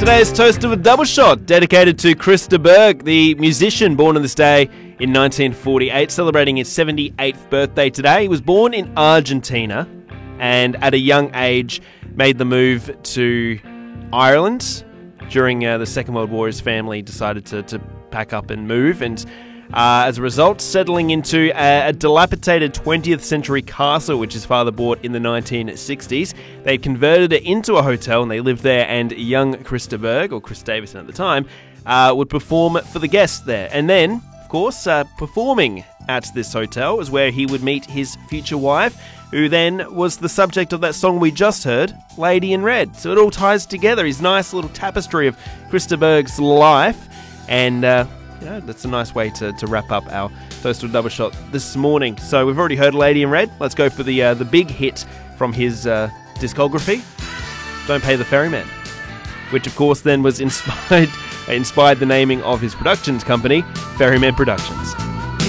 Today's toast of a double shot dedicated to Chris de Burgh, the musician born on this day in 1948, celebrating his 78th birthday today. He was born in Argentina and at a young age made the move to Ireland. During the Second World War, his family decided to pack up and move, and as a result, settling into a dilapidated 20th century castle which his father bought in the 1960s. They converted it into a hotel and they lived there, and young Chris de Burgh, or Chris Davison at the time, would perform for the guests there. And then, of course, performing at this hotel is where he would meet his future wife, who then was the subject of that song we just heard, Lady in Red. So it all ties together, his nice little tapestry of Chris de Burgh's life, and that's a nice way to wrap up our Toast to a Double Shot this morning. So we've already heard Lady in Red. Let's go for the big hit from his discography, Don't Pay the Ferryman, which of course then was inspired the naming of his productions company, Ferryman Productions.